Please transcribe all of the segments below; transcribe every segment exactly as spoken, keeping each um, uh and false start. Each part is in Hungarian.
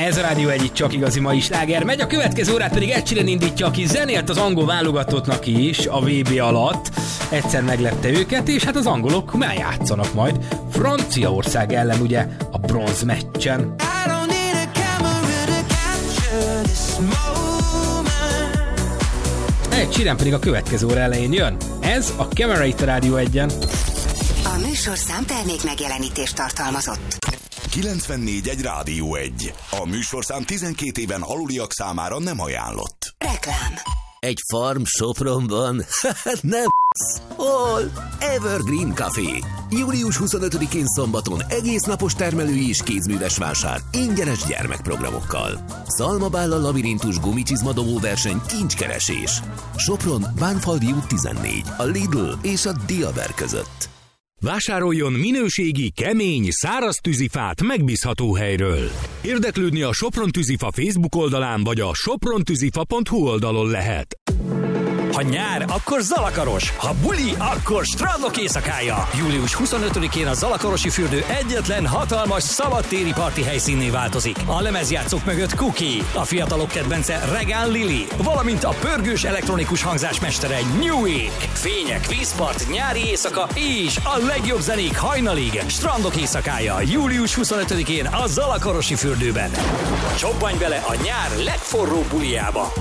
Ez a Rádió egy, csak igazi mai sláger megy, a következő órát pedig Ed Sheeran indítja, aki zenélt az angol válogatottnak is a vé bé alatt. Egyszer meglepte őket, és hát az angolok már játszanak majd Franciaország ellen ugye a bronz meccsen. Ed Sheeran pedig a következő óra elején jön. Ez a Camera itt a Rádió egyen. A műsorszám termék megjelenítést tartalmazott. kilencvennégy egy Rádió egy. A műsorszám tizenkét éven aluliak számára nem ajánlott. Reklám. Egy farm Sopronban? Nem. Hol? Evergreen Café. július huszonötödikén szombaton egész napos termelői és kézműves vásár ingyenes gyermekprogramokkal. Szalmabállal labirintus gumicsizmadobó verseny, kincskeresés. Sopron, Bánfalvi út tizennégy, a Lidl és a Diaber között. Vásároljon minőségi, kemény, száraz tűzifát megbízható helyről. Érdeklődni a Sopron tűzifa Facebook oldalán vagy a soprontűzifa pont hu oldalon lehet. Ha nyár, akkor Zalakaros. Ha buli, akkor strandok éjszakája. július huszonötödikén a Zalakarosi fürdő egyetlen hatalmas szabadtéri parti helyszínné változik. A lemezjátszók mögött Cookie, a fiatalok kedvence Regán Lili, valamint a pörgős elektronikus hangzásmestere New Week. Fények, vízpart, nyári éjszaka és a legjobb zenék hajnalig. Strandok éjszakája. július huszonötödikén a Zalakarosi fürdőben. Csobbanj bele a nyár legforróbb bulijába.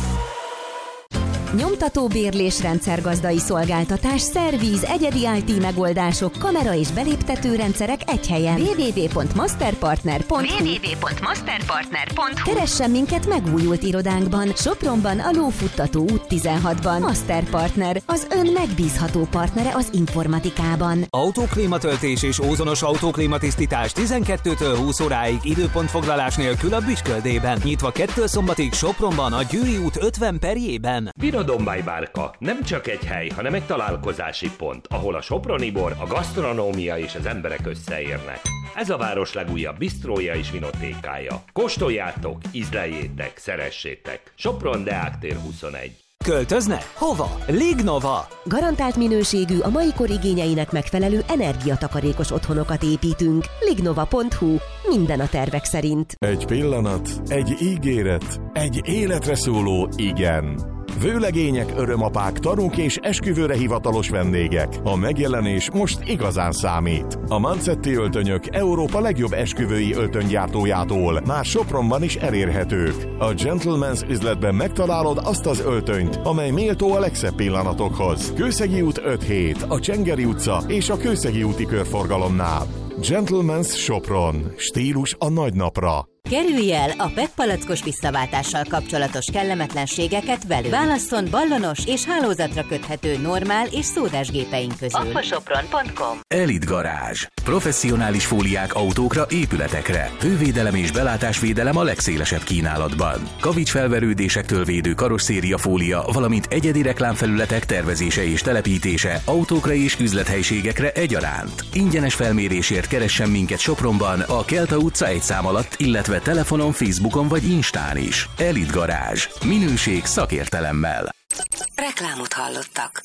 Nyomtató bérlés, rendszergazdai szolgáltatás, szervíz, egyedi i té megoldások, kamera és beléptető rendszerek egy helyen. double-u double-u double-u pont masterpartner pont hu double-u double-u double-u pont masterpartner pont hu. Keressen minket megújult irodánkban, Sopronban, a Lófuttató út tizenhatban. Masterpartner, az ön megbízható partnere az informatikában. Autóklímatöltés és ózonos autóklímatisztítás tizenkettőtől húsz óráig időpontfoglalás nélkül a Büsköldében. Nyitva kettő szombatig Sopronban, a Győri út ötven perjében. A Dombály Bárka nem csak egy hely, hanem egy találkozási pont, ahol a soproni bor, a gasztronómia és az emberek összeérnek. Ez a város legújabb bistrója és vinotékája. Kóstoljátok, ízleljétek, szeressétek. Sopron Deák tér huszonegy. Költözne? Hova? Lignova! Garantált minőségű, a mai kor igényeinek megfelelő energiatakarékos otthonokat építünk. lignova pont hu. Minden a tervek szerint. Egy pillanat, egy ígéret, egy életre szóló igen. Vőlegények, örömapák, tanúk és esküvőre hivatalos vendégek. A megjelenés most igazán számít. A Mancetti öltönyök Európa legjobb esküvői öltönygyártójától már Sopronban is elérhetők. A Gentleman's üzletben megtalálod azt az öltönyt, amely méltó a legszebb pillanatokhoz. Kőszegi út öt hét, a Csengeri utca és a Kőszegi úti körforgalomnál. Gentleman's Sopron. Stílus a nagy napra. Kerülj el a pé e té palackos visszaváltással kapcsolatos kellemetlenségeket velünk. Válasszon ballonos és hálózatra köthető normál és szódás gépeink közül. Appasopron pont com. Elit Garázs. Professzionális fóliák autókra, épületekre. Hővédelem és belátásvédelem a legszélesebb kínálatban. Kavicsfelverődésektől védő karosszéria fólia, valamint egyedi reklámfelületek tervezése és telepítése autókra és üzlethelyiségekre egyaránt. Ingyenes felmérésért keressen minket Sopronban, a Kelta utca egy szám alatt, illetve telefonon, Facebookon vagy Instán is. Elit Garázs. Minőség szakértelemmel. Reklámot hallottak.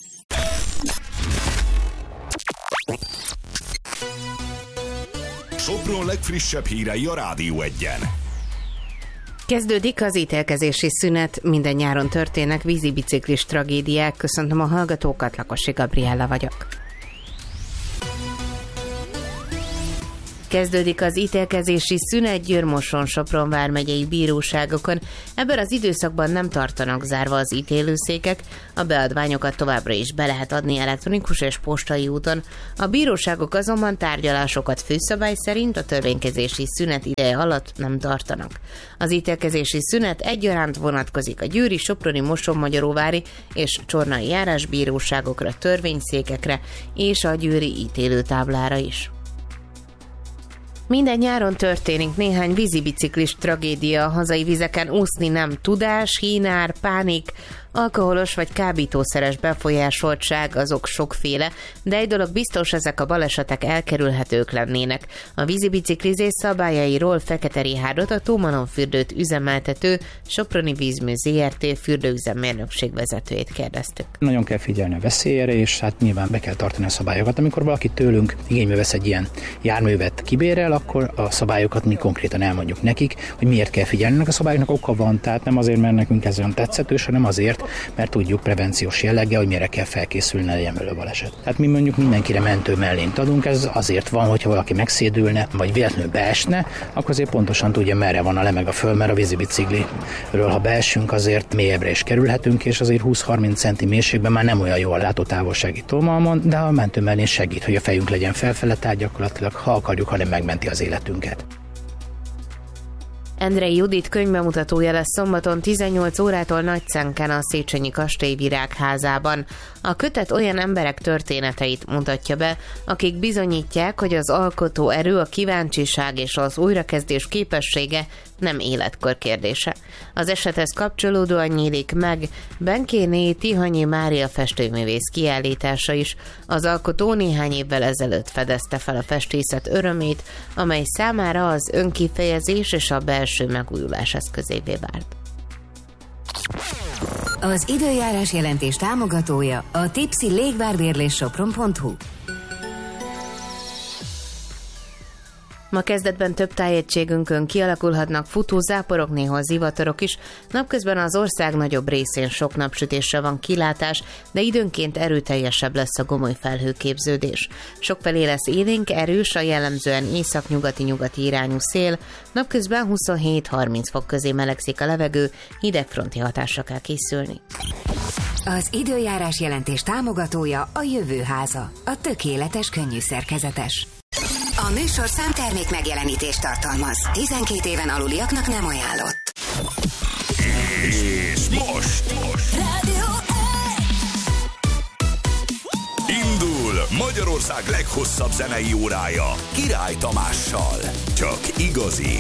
Sopron legfrissebb hírei a Rádió egyen. Kezdődik az ítélkezési szünet, minden nyáron történnek vízibiciklis tragédiák. Köszöntöm a hallgatókat, Lakosi Gabriella vagyok. Kezdődik az ítélkezési szünet Győr-Moson-Sopron vármegyei bíróságokon. Ebben az időszakban nem tartanak zárva az ítélőszékek, a beadványokat továbbra is be lehet adni elektronikus és postai úton. A bíróságok azonban tárgyalásokat főszabály szerint a törvénykezési szünet ideje alatt nem tartanak. Az ítélkezési szünet egyaránt vonatkozik a győri, soproni, mosonmagyaróvári és csornai járásbíróságokra, törvényszékekre és a győri ítélőtáblára is. Minden nyáron történik néhány vízibiciklis tragédia, a hazai vizeken úszni nem tudás, hínár, pánik, Alkoholos vagy kábítószeres befolyásoltság, azok sokféle, de egy dolog biztos, ezek a balesetek elkerülhetők lennének. A vízibiciklizés szabályairól Fekete Richárdot, a Tómanon fürdőt üzemeltető Soproni Vízmű zé er té fürdőüzemmérnökség vezetőjét kérdeztük. Nagyon kell figyelni a veszélyére, és hát nyilván be kell tartani a szabályokat. Amikor valaki tőlünk igénybe vesz egy ilyen járművet, kibérel, akkor a szabályokat mi konkrétan elmondjuk nekik, hogy miért kell figyelni. A szabályoknak oka van, tehát nem azért, mert nekünk ez olyan tetszetős, hanem azért, mert tudjuk prevenciós jelleggel, hogy mire kell felkészülni, legyen belőle baleset. Tehát mi mondjuk mindenkire mentő mellényt adunk, ez azért van, hogyha valaki megszédülne, vagy véletlenül beesne, akkor azért pontosan tudja, merre van a lemeg a föl, mert a vízibicikliről, ha beesünk, azért mélyebbre is kerülhetünk, és azért húsz-harminc centi mélységben már nem olyan jó a látótávolsági tómalmon, de a mentő mellény segít, hogy a fejünk legyen felfele, tehát gyakorlatilag, ha akarjuk, hanem megmenti az életünket. Endrei Judit könyvbemutatója lesz szombaton tizennyolc órától Nagycenken a Széchenyi Kastély Virágházában. A kötet olyan emberek történeteit mutatja be, akik bizonyítják, hogy az alkotó erő, a kíváncsiság és az újrakezdés képessége nem életkor kérdése. Az esethez kapcsolódóan nyílik meg Benkéné Tihanyi Mária festőművész kiállítása is. Az alkotó néhány évvel ezelőtt fedezte fel a festészet örömét, amely számára az önkifejezés és a belső megújulás eszközévé vált. Az időjárás jelentés támogatója a Tipsy légvárbérlés sopron pont hu. Ma kezdetben több tájegységünkön kialakulhatnak futózáporok, néhol zivatarok is. Napközben az ország nagyobb részén sok napsütésre van kilátás, de időnként erőteljesebb lesz a gomoly felhőképződés. Sokfelé lesz élénk, erős, a jellemzően északnyugati-nyugati irányú szél. Napközben huszonhét-harminc fok közé melegszik a levegő, hidegfronti hatásra kell készülni. Az időjárás jelentés támogatója a Jövőháza, a tökéletes könnyű szerkezetes. A műsor számtermék megjelenítést tartalmaz. tizenkét éven aluliaknak nem ajánlott. És most, most. Indul Magyarország leghosszabb zenei órája Király Tamással. Csak igazi